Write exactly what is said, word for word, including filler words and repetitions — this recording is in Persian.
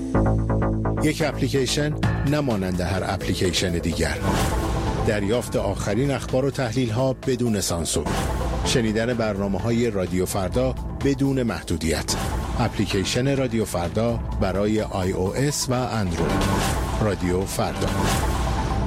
یک اپلیکیشن نمانند هر اپلیکیشن دیگر. دریافت آخرین اخبار و تحلیل ها بدون سانسور. شنیدن برنامه‌های رادیو فردا بدون محدودیت. اپلیکیشن رادیو فردا برای آی او اس و اندروید. رادیو فردا.